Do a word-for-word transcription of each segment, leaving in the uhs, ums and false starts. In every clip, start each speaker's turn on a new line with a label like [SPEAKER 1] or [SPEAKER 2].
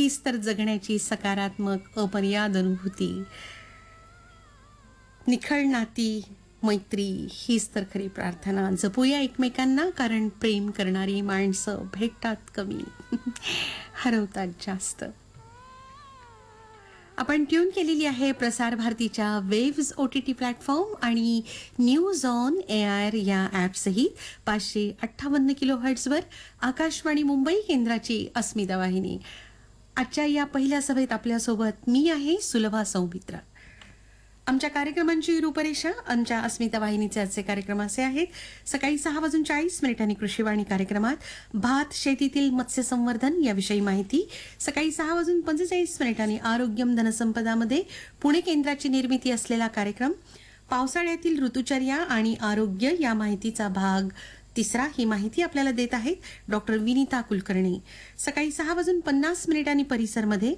[SPEAKER 1] हीच तर जगण्याची सकारात्मक अपरियाद अनुभूती. निखळ नाती मैत्री हीच तर खरी प्रार्थना. जपूया एकमेकांना, कारण प्रेम करणारी माणसं भेटतात कमी हरवतात जास्त. आपण ट्यून केलेली आहे प्रसार भारतीच्या waves O T T platform आणि न्यूज ऑन एआर या ॲपसहित पाचशे अठ्ठावन्न किलो हर्ट्झवर आकाशवाणी मुंबई केंद्राची अस्मिता वाहिनी. आजच्या या पहिल्या सभेत आपल्यासोबत मी आहे सुलभा सौमित्र. आमच्या कार्यक्रमांची रूपरेषा आमच्या अस्मिता वाहिनीचे आजचे कार्यक्रम असे आहेत. सकाळी सहा वाजून चाळीस मिनिटांनी कृषीवाणी कार्यक्रमात भात शेतीतील मत्स्य संवर्धन याविषयी माहिती. सकाळी सहा वाजून पंचेचाळीस मिनिटांनी आरोग्यम धनसंपदामध्ये पुणे केंद्राची निर्मिती असलेला कार्यक्रम. पावसाळ्यातील ऋतुचर्या आणि आरोग्य या माहितीचा भाग तिसरा. ही माहिती आपल्याला देत आहेत डॉक्टर विनीता कुलकर्णी. सकाळी सहा वाजून पन्नास मिनिटांनी परिसरमध्ये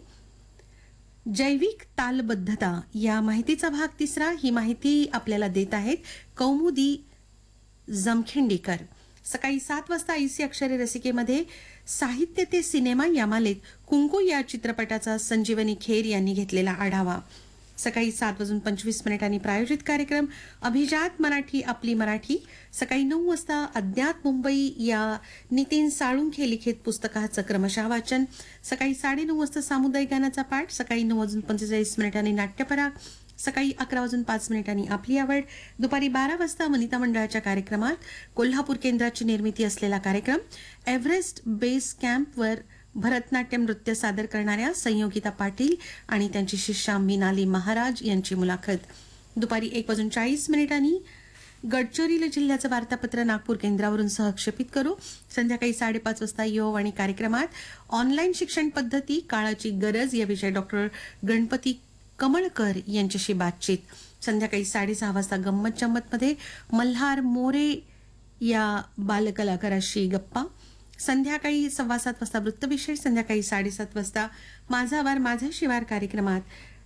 [SPEAKER 1] जैविक तालबद्धता या माहितीचा भाग तिसरा. ही माहिती आपल्याला देत आहेत कौमुदी जमखिंडीकर. सकाळी सात वाजता ऐसी अक्षरे रसिकेमध्ये साहित्य ते सिनेमा या मालेत कुंकू या चित्रपटाचा संजीवनी खेर यांनी घेतलेला आढावा. सकाळी सात वाजून पंचवीस मिनिटांनी प्रायोजित कार्यक्रम अभिजात मराठी आपली मराठी. सकाळी नऊ वाजता अज्ञात मुंबई या नितीन साळुंखे लिखित पुस्तकाचं क्रमशः वाचन. सकाळी साडेनऊ वाजता सामुदायिक गाण्याचा पाठ. सकाळी नऊ वाजून पंचेचाळीस मिनिटांनी नाट्यपराग. सकाळी अकरा वाजून पाच मिनिटांनी आपली आवड. दुपारी बारा वाजता वनिता मंडळाच्या कार्यक्रमात कोल्हापूर केंद्राची निर्मिती असलेला कार्यक्रम एव्हरेस्ट बेस कॅम्पवर भरतनाट्यम नृत्य सादर करणाऱ्या संयोगिता पाटील आणि त्यांची शिष्या मिनाली महाराज यांची मुलाखत. दुपारी एक वाजून चाळीस मिनिटांनी गडचिरोली जिल्ह्याचं वार्तापत्र नागपूर केंद्रावरून सहक्षेपित करू. संध्याकाळी साडेपाच वाजता युवावाणी कार्यक्रमात ऑनलाईन शिक्षण पद्धती काळाची गरज याविषयी डॉक्टर गणपती कमळकर यांच्याशी बातचीत. संध्याकाळी साडेसहा वाजता गंमत जम्मतमध्ये मल्हार मोरे या बालकलाकाराशी गप्पा. संध्याकाळी सव्वा सात वाजता वृत्तविशेष. संध्याकाळी साडेसात वाजता माझा वार माझा शिवार कार्यक्रमात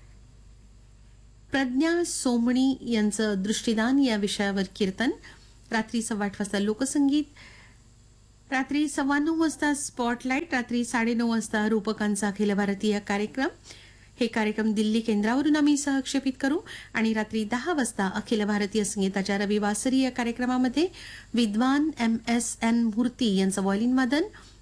[SPEAKER 1] प्रज्ञा सोमणी यांचं दृष्टिदान या विषयावर कीर्तन. रात्री सव्वा आठ वाजता लोकसंगीत. रात्री सव्वा नऊ वाजता स्पॉटलाईट. रात्री साडेनऊ वाजता रूपकांचा अखिल भारतीय कार्यक्रम. हे कार्यक्रम दिल्ली केंद्रावरून आम्ही सहक्षेपित करू. आणि रात्री दहा वाजता अखिल भारतीय संगीताच्या रविवासरी या कार्यक्रमामध्ये विद्वान एम एस एन मूर्ती यांचं व्हायोलिन वादन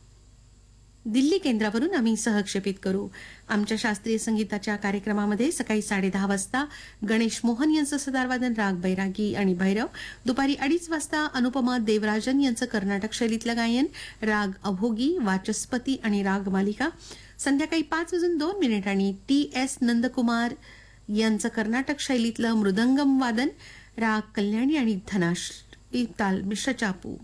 [SPEAKER 1] दिल्ली केंद्रावरून आम्ही सहक्षेपित करू. आमच्या शास्त्रीय संगीताच्या कार्यक्रमामध्ये सकाळी साडे दहा वाजता गणेश मोहन यांचं सदारवादन राग बैरागी आणि भैरव. दुपारी अडीच वाजता अनुपमा देवराजन यांचं कर्नाटक शैलीतलं गायन राग अभोगी वाचस्पती आणि राग मालिका. संध्याकाळी पाच वाजून दोन मिनिटांनी टी एस नंदकुमार यांचं कर्नाटक शैलीतलं मृदंगम वादन राग कल्याणी आणि धनाश ताल मिश्र चापू.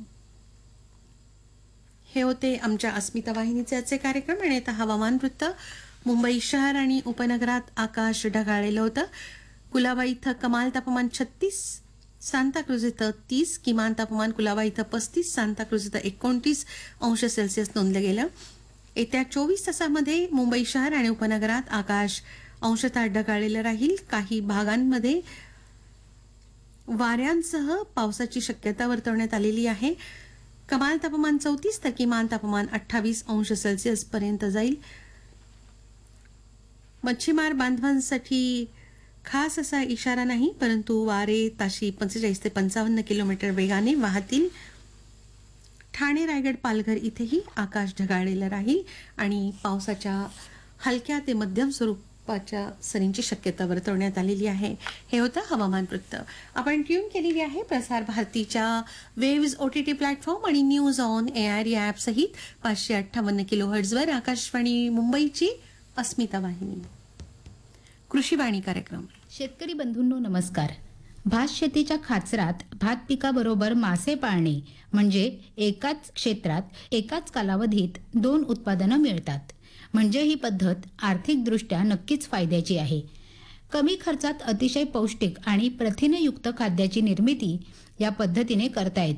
[SPEAKER 1] हे होते आमच्या अस्मिता वाहिनीचे आजचे कार्यक्रम. आणि आता हवामान वृत्त. मुंबई शहर आणि उपनगरात आकाश ढगाळलेलं होतं. कुलाबा इथं कमाल तापमान छत्तीस, सांताक्रूज इथं तीस, किमान तापमान कुलाबा इथं पस्तीस, सांताक्रूज इथं एकोणतीस अंश सेल्सिअस नोंदलं गेलं. येत्या चोवीस तासामध्ये मुंबई शहर आणि उपनगरात आकाश अंशतः ढगाळलेलं राहील. काही भागांमध्ये वाऱ्यांसह पावसाची शक्यता वर्तवण्यात आलेली आहे. कमाल तापमान चौतीस तर किमान तापमान अठ्ठावीस अंश सेल्सिअस पर्यंत जाईल. मच्छीमार बांधवांसाठी खास असा इशारा नाही, परंतु वारे ताशी पंचेचाळीस ते पंचावन्न किलोमीटर वेगाने वाहतील. ठाणे रायगड पालघर इथेही आकाश ढगाळलेलं राहील आणि पावसाच्या हलक्या ते मध्यम स्वरूपाच्या सरींची शक्यता वर्तवण्यात आलेली आहे. हे होतं हवामान वृत्त. आपण ट्यून केलेली आहे प्रसार भारतीच्या वेव्ज ओटीटी प्लॅटफॉर्म आणि न्यूज ऑन एआर या ॲप सहित पाचशे अठ्ठावन्न किलो हर्ट्झवर आकाशवाणी मुंबईची अस्मिता वाहिनी. कृषीवाणी कार्यक्रम.
[SPEAKER 2] शेतकरी बंधूंनो नमस्कार. भात शेतीच्या खाचरात भात पिकाबरोबर मासे पाळणे म्हणजे एकाच क्षेत्रात एकाच कालावधीत दोन उत्पादनं मिळतात. म्हणजे ही पद्धत आर्थिकदृष्ट्या नक्कीच फायद्याची आहे. कमी खर्चात अतिशय पौष्टिक आणि प्रथिनयुक्त खाद्याची निर्मिती या पद्धतीने करता येते.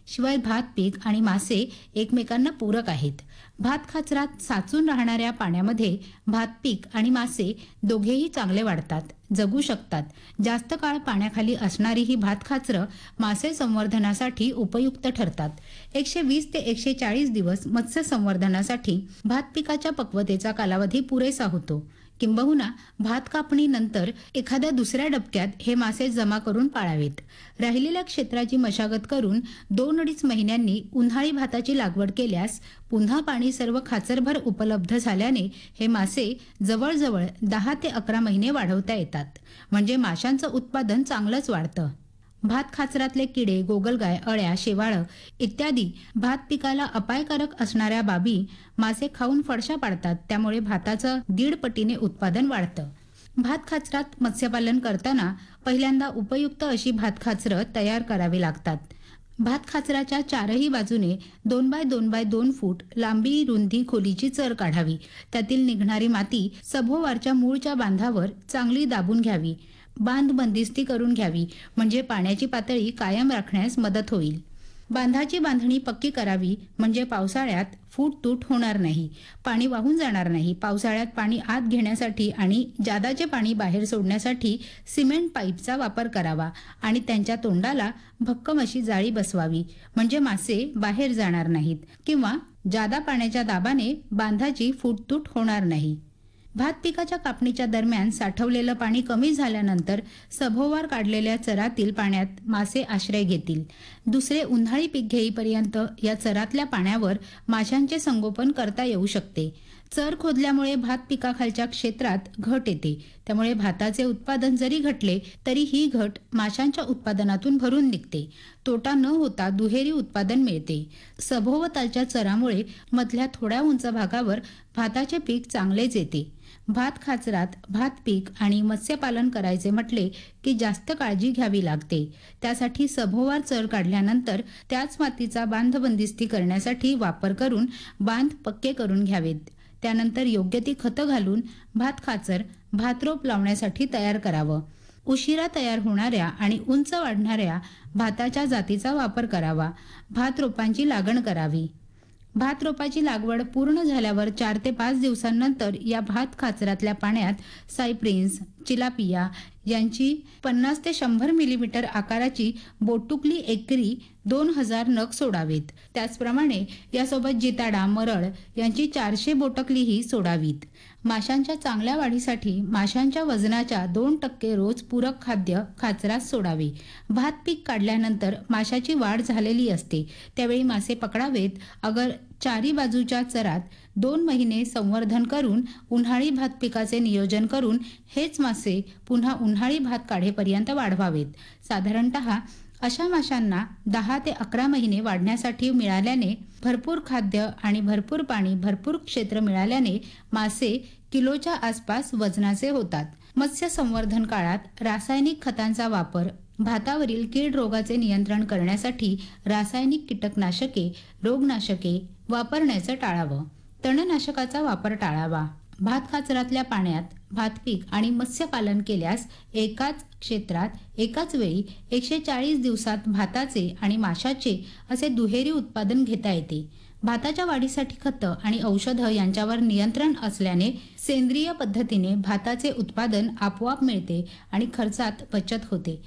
[SPEAKER 2] शिवाय भात पीक आणि मासे एकमेकांना पूरक आहेत. भात खाचरात साचून राहणाऱ्या पाण्यामध्ये भात पीक आणि मासे दोघेही चांगले वाढतात, जगू शकतात. जास्त काळ पाण्याखाली असणारी ही भात खाचरं मासे संवर्धनासाठी उपयुक्त ठरतात. एकशे वीस ते एकशे चाळीस दिवस मत्स्य संवर्धनासाठी भात पिकाच्या पक्वतेचा कालावधी पुरेसा होतो. किंबहुना भात कापणीनंतर एखाद्या दुसऱ्या डबक्यात हे मासे जमा करून पाळावेत. राहिलेल्या क्षेत्राची मशागत करून दोन अडीच महिन्यांनी उन्हाळी भाताची लागवड केल्यास पुन्हा पाणी सर्व खाचरभर उपलब्ध झाल्याने हे मासे जवळजवळ दहा ते अकरा महिने वाढवता येतात. म्हणजे माशांचं उत्पादन चांगलंच वाढतं. भात खाचरातले किडे, गोगलगाय, अळ्या, शेवाळं इत्यादी भात पिकाला अपायकारक असणाऱ्या बाबी मासे खाऊन फडशा पाडतात. त्यामुळे भाताचं दीड पटीने उत्पादन वाढतं. भात खाचरात मत्स्यपालन करताना पहिल्यांदा उपयुक्त अशी भात खाचरं तयार करावी लागतात. भात खाचराच्या चारही बाजूने दोन बाय दोन बाय दोन फूट लांबी रुंदी खोलीची चर काढावी. त्यातील निघणारी माती सभोवारच्या मूळच्या बांधावर चांगली दाबून घ्यावी. बांध बंदिस्ती करून घ्यावी, म्हणजे पाण्याची पातळी कायम राखण्यास मदत होईल. बांधाची बांधणी पक्की करावी, म्हणजे पावसाळ्यात फूट तूट होणार नाही, पाणी वाहून जाणार नाही. पावसाळ्यात पाणी आत घेण्यासाठी आणि जादाचे पाणी बाहेर सोडण्यासाठी सिमेंट पाईपचा वापर करावा आणि त्यांच्या तोंडाला भक्कम अशी जाळी बसवावी, म्हणजे मासे बाहेर जाणार नाहीत किंवा जादा पाण्याच्या दाबाने बांधाची फूट तूट होणार नाही. भात पिकाच्या कापणीच्या दरम्यान साठवलेलं पाणी कमी झाल्यानंतर सभोवार काढलेल्या चरातील पाण्यात मासे आश्रय घेतील. दुसरे उन्हाळी पीक घेईपर्यंत या चरातल्या पाण्यावर माशांचे संगोपन करता येऊ शकते. चर खोदल्यामुळे भात पिकाखालच्या क्षेत्रात घट येते. त्यामुळे भाताचे उत्पादन जरी घटले तरी ही घट माशांच्या उत्पादनातून भरून निघते. तोटा न होता दुहेरी उत्पादन मिळते. सभोवतालच्या चरामुळे मधल्या थोड्या उंच भागावर भाताचे पीक चांगलेच येते. भात खाचरात भात पीक आणि मत्स्यपालन करायचे म्हटले की जास्त काळजी घ्यावी लागते. त्यासाठी सभोवार चर काढल्यानंतर त्याच मातीचा बांध बंदिस्ती करण्यासाठी वापर करून बांध पक्के करून घ्यावेत. त्यानंतर योग्य ती खतं घालून भात खाचर भातरोप लावण्यासाठी तयार करावं. उशिरा तयार होणाऱ्या आणि उंच वाढणाऱ्या भाताच्या जातीचा वापर करावा. भात रोपांची लागण करावी. भात रोपाची लागवड पूर्ण झाल्यावर चार ते पाच दिवसांनंतर या भात खाचरातल्या पाण्यात सायप्रिन्स, चिलापिया यांची पन्नास ते शंभर मिलीमीटर आकाराची बोटुकली एकरी दोन हजार नग सोडावीत. त्याचप्रमाणे यासोबत जिताडा, मरळ यांची चारशे बोटकलीही सोडावीत. माशांच्या चांगल्या वाढीसाठी माशांच्या वजनाच्या दोन टक्के रोज पूरक खाद्य खाचरात सोडावे. भात पीक काढल्यानंतर माशाची वाढ झालेली असते, त्यावेळी मासे पकडावेत. अगर चारी बाजूच्या चरात दोन महिने संवर्धन करून उन्हाळी भात पिकाचे नियोजन करून हेच मासे पुन्हा उन्हाळी भात काढेपर्यंत वाढवावेत. साधारणतः अशा माशांना दहा ते अकरा महिने वाढण्यासाठी मिळाल्याने, भरपूर खाद्य आणि भरपूर पाणी, भरपूर क्षेत्र मिळाल्याने मासे किलोच्या आसपास वजनाचे होतात. मत्स्य संवर्धन काळात रासायनिक खतांचा वापर, भातावरील कीड रोगाचे नियंत्रण करण्यासाठी रासायनिक कीटकनाशके, रोगनाशके वापरण्याचं टाळावं. तणनाशकाचा वापर टाळावा. भात खाचरातल्या पाण्यात भात पीक आणि मत्स्यपालन केल्यास एकाच क्षेत्रात एकाच वेळी एकशे चाळीस दिवसात भाताचे आणि माशाचे असे दुहेरी उत्पादन घेता येते. भाताच्या वाढीसाठी खतं आणि औषधं यांच्यावर नियंत्रण असल्याने सेंद्रिय पद्धतीने भाताचे उत्पादन आपोआप मिळते आणि खर्चात बचत होते.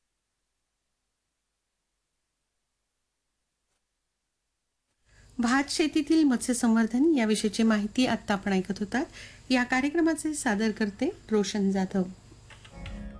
[SPEAKER 1] भात शेतीतील मत्स्य संवर्धन याविषयीची माहिती आत्ता आपण ऐकत होतात. या कार्यक्रमाचे सादर करते रोशन जाधव.